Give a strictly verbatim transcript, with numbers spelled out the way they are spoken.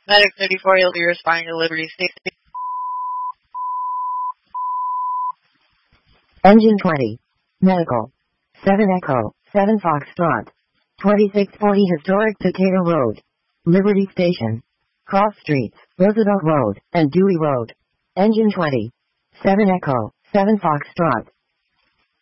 Medic thirty-four, you'll be responding to Liberty Station. Engine twenty. Medical. seven Echo, seven Foxtrot. twenty-six forty Historic Decatur Road. Liberty Station. Cross Streets, Roosevelt Road, and Dewey Road. Engine twenty. seven Echo, seven Foxtrot.